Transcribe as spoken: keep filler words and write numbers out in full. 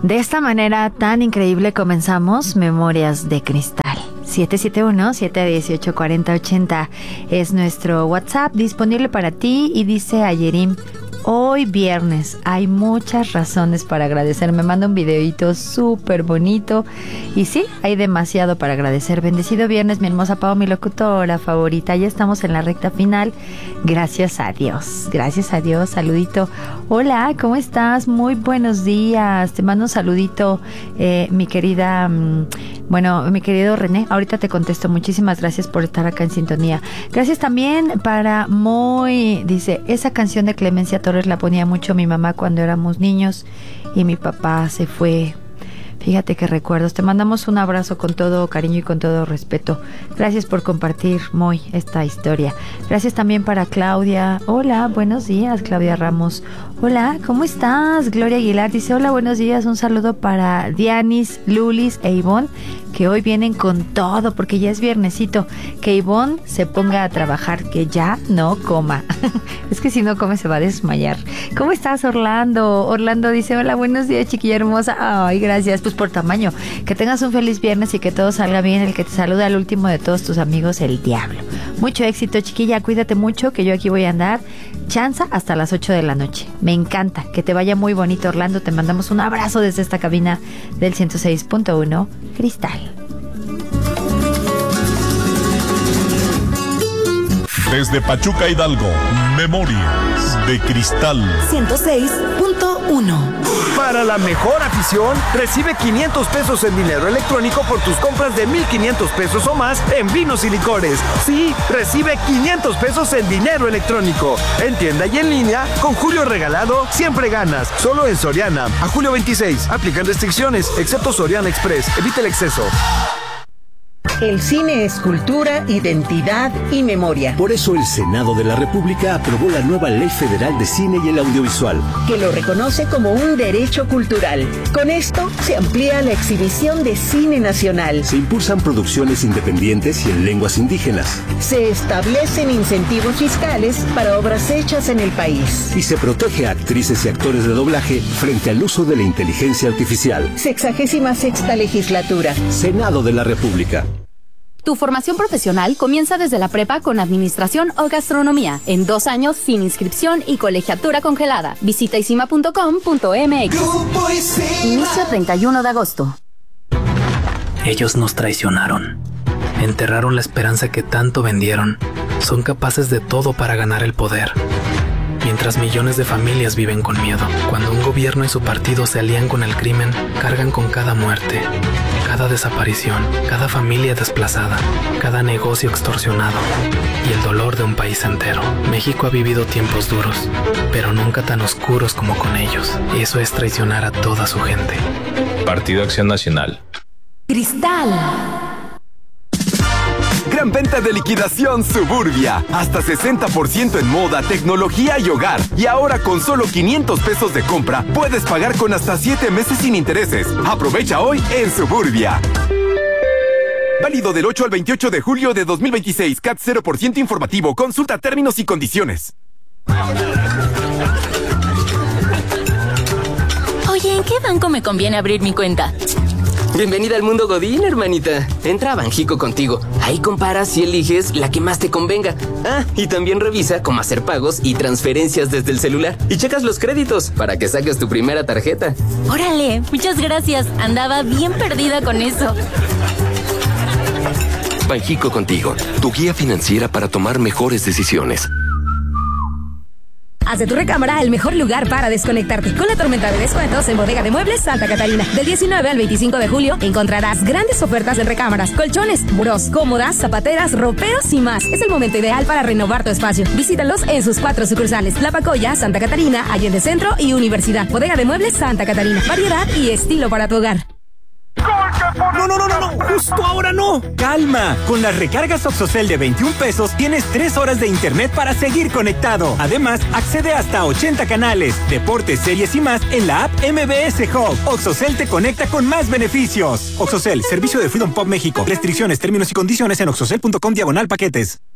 De esta manera tan increíble comenzamos Memorias de Cristal. siete siete uno, siete uno ocho, cuatro cero ocho cero es nuestro WhatsApp disponible para ti y dice Ayerim: hoy viernes hay muchas razones para agradecer. Me manda un videito súper bonito y sí, hay demasiado para agradecer. Bendecido viernes, mi hermosa Pau, mi locutora favorita. Ya estamos en la recta final. Gracias a Dios, gracias a Dios. Saludito. Hola, ¿cómo estás? Muy buenos días. Te mando un saludito, eh, mi querida, mmm, bueno, mi querido René. Ahorita te contesto. Muchísimas gracias por estar acá en sintonía. Gracias también para Moy. Dice, esa canción de Clemencia Torres la ponía mucho mi mamá cuando éramos niños y mi papá se fue. Fíjate qué recuerdos. Te mandamos un abrazo con todo cariño y con todo respeto. Gracias por compartir, Moy, esta historia. Gracias también para Claudia. Hola, buenos días, Claudia Ramos. Hola, ¿cómo estás? Gloria Aguilar dice, hola, buenos días. Un saludo para Dianis, Lulis e Ivonne, que hoy vienen con todo porque ya es viernesito. Que Ivonne se ponga a trabajar, que ya no coma. Es que si no come se va a desmayar. ¿Cómo estás, Orlando? Orlando dice, hola, buenos días, chiquilla hermosa. Ay, gracias, pues por tamaño. Que tengas un feliz viernes y que todo salga bien. El que te saluda al último de todos tus amigos, el diablo. Mucho éxito, chiquilla. Cuídate mucho, que yo aquí voy a andar chanza hasta las ocho de la noche. Me encanta. Que te vaya muy bonito, Orlando. Te mandamos un abrazo desde esta cabina del ciento seis punto uno Cristal. Desde Pachuca, Hidalgo, Memorias de Cristal. ciento seis punto uno. Para la mejor afición, recibe quinientos pesos en dinero electrónico por tus compras de mil quinientos pesos o más en vinos y licores. Sí, recibe quinientos pesos en dinero electrónico. En tienda y en línea, con Julio Regalado, siempre ganas. Solo en Soriana. A julio veintiséis. Aplican restricciones, excepto Soriana Express. Evita el exceso. El cine es cultura, identidad y memoria. Por eso el Senado de la República aprobó la nueva Ley Federal de Cine y el Audiovisual, que lo reconoce como un derecho cultural. Con esto se amplía la exhibición de cine nacional. Se impulsan producciones independientes y en lenguas indígenas. Se establecen incentivos fiscales para obras hechas en el país. Y se protege a actrices y actores de doblaje frente al uso de la inteligencia artificial. Sexagésima sexta legislatura. Senado de la República. Tu formación profesional comienza desde la prepa con administración o gastronomía. En dos años, sin inscripción y colegiatura congelada. Visita isima punto com punto m x. Inicio treinta y uno de agosto. Ellos nos traicionaron. Enterraron la esperanza que tanto vendieron. Son capaces de todo para ganar el poder. Mientras millones de familias viven con miedo. Cuando un gobierno y su partido se alían con el crimen, cargan con cada muerte, cada desaparición, cada familia desplazada, cada negocio extorsionado y el dolor de un país entero. México ha vivido tiempos duros, pero nunca tan oscuros como con ellos. Eso es traicionar a toda su gente. Partido Acción Nacional. Cristal. Gran venta de liquidación Suburbia. Hasta sesenta por ciento en moda, tecnología y hogar. Y ahora con solo quinientos pesos de compra, puedes pagar con hasta siete meses sin intereses. Aprovecha hoy en Suburbia. Válido del ocho al veintiocho de julio de dos mil veintiséis. C A T cero por ciento informativo. Consulta términos y condiciones. Oye, ¿en qué banco me conviene abrir mi cuenta? Bienvenida al mundo Godín, hermanita. Entra a Banjico contigo. Ahí comparas y eliges la que más te convenga. Ah, y también revisa cómo hacer pagos y transferencias desde el celular. Y checas los créditos para que saques tu primera tarjeta. Órale, muchas gracias. Andaba bien perdida con eso. Banjico contigo, tu guía financiera para tomar mejores decisiones. Haz de tu recámara el mejor lugar para desconectarte. Con la tormenta de descuentos en Bodega de Muebles Santa Catarina. Del diecinueve al veinticinco de julio encontrarás grandes ofertas en recámaras, colchones, burós, cómodas, zapateras, roperos y más. Es el momento ideal para renovar tu espacio. Visítalos en sus cuatro sucursales: La Pacoya, Santa Catarina, Allende Centro y Universidad. Bodega de Muebles Santa Catarina. Variedad y estilo para tu hogar. No, no, no, no, no, justo ahora no. Calma, con las recargas Oxocel de veintiún pesos tienes tres horas de internet para seguir conectado. Además, accede hasta a ochenta canales, deportes, series y más en la app M B S Hub. Oxocel te conecta con más beneficios. Oxocel, servicio de Freedom Pop México. Restricciones, términos y condiciones en oxocel punto com diagonal paquetes.